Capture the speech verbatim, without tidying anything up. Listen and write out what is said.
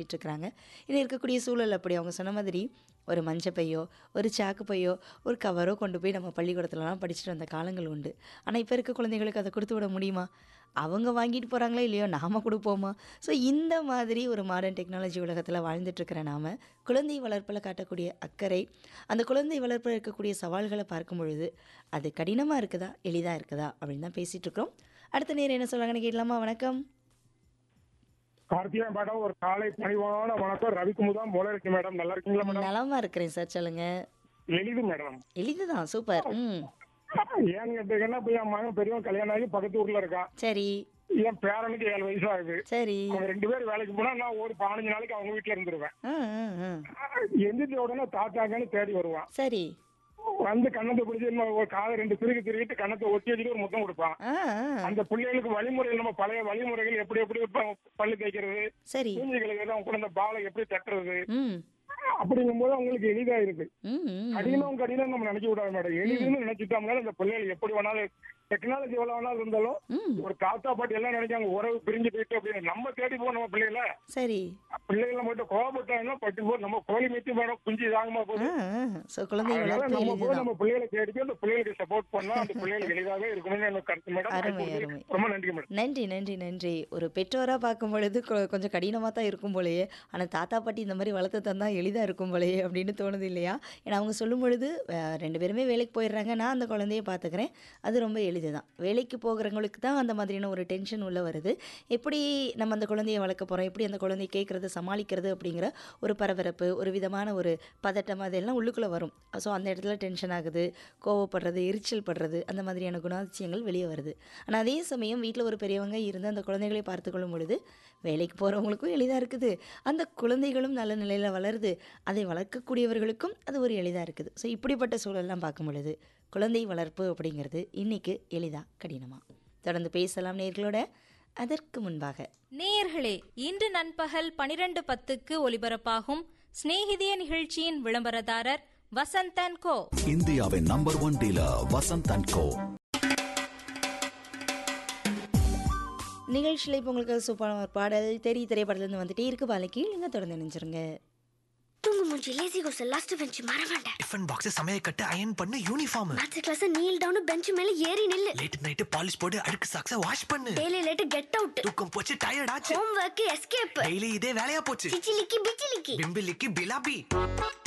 பழகிட்டு இருக்கிறாங்க. இனி இருக்கக்கூடிய சூழல் அப்படி. அவங்க சொன்ன மாதிரி ஒரு மஞ்ச பையோ, ஒரு சாக்கு பையோ, ஒரு கவரோ கொண்டு போய் நம்ம பள்ளிக்கூடத்துலலாம் படிச்சுட்டு வந்த காலங்கள் உண்டு. ஆனா இப்ப இருக்க குழந்தைகளுக்கு அத குடுத்து விட முடியுமா? அவங்க வாங்கிட்டு போறாங்களோ இல்லையோ, நாம குடுப்போமா? ஸோ இந்த மாதிரி ஒரு மாடர்ன் டெக்னாலஜி உலகத்துல வாழ்ந்துட்டு இருக்கிற நாம, குழந்தை வளர்ப்புல காட்டக்கூடிய அக்கறை, அந்த குழந்தை வளர்ப்புல இருக்கக்கூடிய சவால்கள பார்க்கும் பொழுது, அது கடினமா இருக்குதா? எளிதா இருக்குதா? அப்படின்னு தான் பேசிட்டு இருக்கிறோம். அடுத்த நேரம் என்ன சொல்றாங்கன்னு கேட்கலாமா? வணக்கம். கார்த்திகா மேடம், ஒரு காலை பணிவான வணக்கம். ரவிக்குமுதா போல இருக்கு மேடம். நல்லா இருக்கீங்களா மேடம்? நலமா இருக்கிறேன் சார். சொல்லுங்க. எளிது மேடம். எளிதுதான். சூப்பர். ம். ஏன்னு கேட்டீங்கன்னா, இப்ப என் மகன் பெரியவன் கல்யாணம் ஆகி பக்கத்து ஊர்ல இருக்கான். சரி, என் பேரனுக்கு ஏழு வயசு ஆகுது. சரி. அவங்க ரெண்டு பேரும் வேலைக்கு போனா நான் ஒரு பதினஞ்சு நாளைக்கு அவங்க வீட்டுல இருந்துருவேன். ஆ, ஆ, ஆ. எந்திரிச்ச உடனே தாத்தாங்கன்னு தேடி வருவான். சரி. வந்து கண்ணத்தை பிடிச்சி நம்ம ஒரு காலை ரெண்டு திருக்கி திருக்கிட்டு கண்ணத்தை ஒட்டி வச்சுட்டு ஒரு முத்தம் கொடுப்பான். ஆ, ஆ. அந்த பிள்ளைகளுக்கு வழிமுறைகள், நம்ம பழைய வழிமுறைகள் எப்படி எப்படி ப- பல்லு தேய்க்கிறது, சரி. மூஞ்சி கழுவுறது, அவங்க கூட அந்த பாலை எப்படி தட்டுறது, ம். அப்படிங்கும்போது அவங்களுக்கு எளிதா இருக்கு. ம், ம், ம். கடினம் கடினம் நம்ம நினைக்க கூடாது மேடம். எளிதுன்னு நினைச்சிட்டோம்னால இந்த பிள்ளைகள் எப்படி வேணாலும், டெக்னாலஜி எவ்வளவு வேணாலும் இருந்தாலும், ம். ஒரு தாத்தா பாட்டி எல்லாம் நினைக்காங்க உறவு பிரிஞ்சு போயிட்டு அப்படின்னு. நம்ம தேடி போவோம் நம்ம பிள்ளைகள. சரி. பிள்ளைகளை மட்டும் கோவப்பட்டாங்கன்னா பட்டு போ, நம்ம கோழி மீத்தி மேடம் குஞ்சு தாங்கமா ஆ, போகுது. ஆ. ஸோ குழந்தை அதனால வளர்ப்பு நம்ம போய் எளிதுதான். நம்ம பிள்ளைகளை தேடி போய் அந்த பிள்ளைகளுக்கு சப்போர்ட் பண்ணா அந்த பிள்ளைகளுக்கு எளிதாவே இருக்கணும்னு எனக்கு கருத்து மேடம். அருமை, வாய்ப்பு அருமை. கொடுத்ததுக்கு ரொம்ப நன்றி மேடம். நன்றி, நன்றி, நன்றி. ஒரு பெற்றோரா பார்க்கும் பொழுது கொ- கொஞ்சம் கடினமா தான் இருக்கும் போலயே. ஆனா தாத்தா பாட்டி இந்த மாதிரி வளர்த்து தந்தா எளிதா இருக்கும் போலயே அப்படின்னு தோணுது இல்லையா? ஏன்னா அவங்க சொல்லும் பொழுது அஹ், ரெண்டு பேருமே வேலைக்கு போயிடுறாங்க. நான் அந்த குழந்தைய பார்த்துக்கிறேன். அது ரொம்ப எளிதுதான். வேலைக்கு போகிறவங்களுக்கு தான் அந்த மாதிரியான ஒரு டென்ஷன் உள்ள வருது. எப்படி நம்ம அந்த குழந்தைய வளர்க்க போறோம், எப்படி அந்த குழந்தைய கேட்கறது, சமாளிக்கிறது அப்படிங்கிற ஒரு பரபரப்பு, ஒரு விதமான ஒரு பதட்டம் அதெல்லாம் உள்ளுக்குள்ள வரும். ஸோ அந்த இடத்துல டென்ஷன் ஆகுது, கோவப்படுறது, எரிச்சல் படுறது, அந்த மாதிரியான குணாதிசயங்கள் வெளியே வருது. ஆனால் அதே சமயம் வீட்டில் ஒரு பெரியவங்க இருந்து அந்த குழந்தைகளை பார்த்துக்கொள்ளும் பொழுது வேலைக்கு போகிறவங்களுக்கும் எளிதாக இருக்குது, அந்த குழந்தைகளும் நல்ல நிலையில் வளருது, அதை வளர்க்கக்கூடியவர்களுக்கும் அது ஒரு எளிதாக இருக்குது. ஸோ இப்படிப்பட்ட சூழல்லாம் பார்க்கும் பொழுது குழந்தை வளர்ப்பு அப்படிங்கிறது இன்னைக்கு எளிதா கடினமா? தொடர்ந்து பேசலாம் நேர்களோட. அதற்கு முன்பாக நேயர்களே, இன்று நண்பகல் பனிரெண்டு பத்துக்கு ஒலிபரப்பாகும் சிநேகிதிய நிகழ்ச்சியின் விளம்பரதாரர் வசந்தன் கோ. இந்தியாவின் number one dealer Vasanth and கோ. நிகழ்ச்சியில் இப்போ உங்களுக்கு சூப்பரான ஒரு பாடல் தெரிய திரைப்படத்துலேருந்து வந்துட்டே இருக்கு. பாலைக்கு நீங்கள் தொடர்ந்து நினைச்சிருங்க. தூங்கு மூஞ்சி லேசி கோஸ் லாஸ்ட் பெஞ்ச் மறவேண்ட. டிஃபன் பாக்ஸ் சமையல் கட்டு அயன் பண்ணு uniform. Maths class kneel down bench மேல ஏறி நில்லு. லேட் நைட் பாலிஷ் போட்டு அழுக்கு சாக்ஸ வாஷ் பண்ணு. Daily late get out. தூக்கம் போச்சு, டயர்ட் ஆச்சு. Home work escape. டெய்லி இதே வேலையா போச்சு. சிச்சிலிக்கி பிச்சிலிக்கி. பிம்பிலிக்கி பிலாபி.